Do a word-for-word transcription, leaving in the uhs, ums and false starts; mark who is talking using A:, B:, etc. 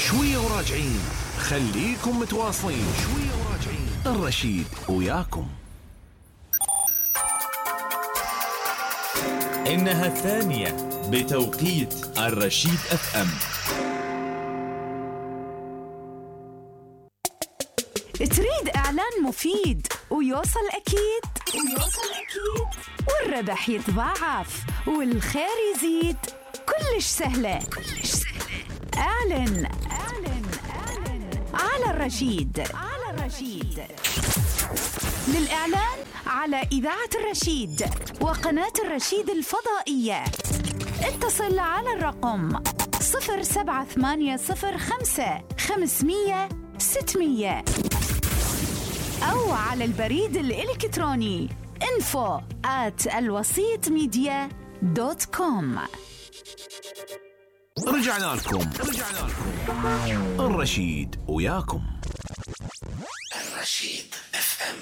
A: شوية وراجعين، خليكم متواصلين. شوية وراجعين، الرشيد وياكم.
B: إنها الثانية بتوقيت الرشيد اف ام.
C: تريد إعلان مفيد ويوصل أكيد ويوصل أكيد والربح يتضاعف والخير يزيد؟ كلش سهلة كلش سهلة. أعلن أعلن أعلن على الرشيد على الرشيد. للإعلان على إذاعة الرشيد وقناة الرشيد الفضائية اتصل على الرقم صفر سبعة ثمانية صفر خمسة خمسمية ستمية أو على البريد الإلكتروني info at الوسيط ميديا دوت كوم.
A: رجعنا لكم رجعنا لكم الرشيد وياكم.
D: الرشيد اف ام.